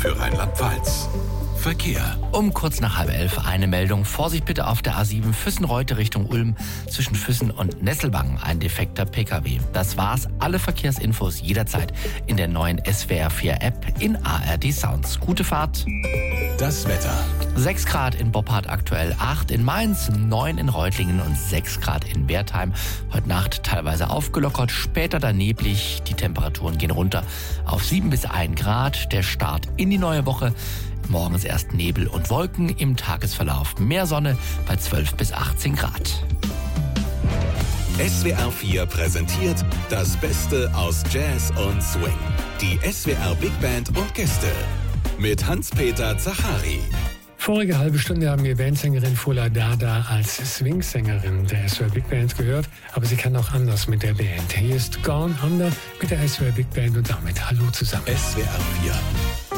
für Rheinland-Pfalz. Verkehr. Um kurz nach 10:30 eine Meldung. Vorsicht bitte auf der A7 Füssen-Reute Richtung Ulm zwischen Füssen und Nesselbangen. Ein defekter PKW. Das war's. Alle Verkehrsinfos jederzeit in der neuen SWR 4 App in ARD Sounds. Gute Fahrt. Das Wetter. 6 Grad in Boppard aktuell, 8 in Mainz, 9 in Reutlingen und 6 Grad in Wertheim. Heute Nacht teilweise aufgelockert, später dann neblig. Die Temperaturen gehen runter auf 7 bis 1 Grad. Der Start in die neue Woche. Morgens erst Nebel und Wolken, im Tagesverlauf mehr Sonne bei 12 bis 18 Grad. SWR 4 präsentiert das Beste aus Jazz und Swing. Die SWR Big Band und Gäste mit Hans-Peter Zachari. Vorige halbe Stunde haben wir Bandsängerin Fola Dada als Swing-Sängerin der SWR Big Band gehört, aber sie kann auch anders mit der Band. Hier ist Gone Under mit der SWR Big Band und damit hallo zusammen. SWR 4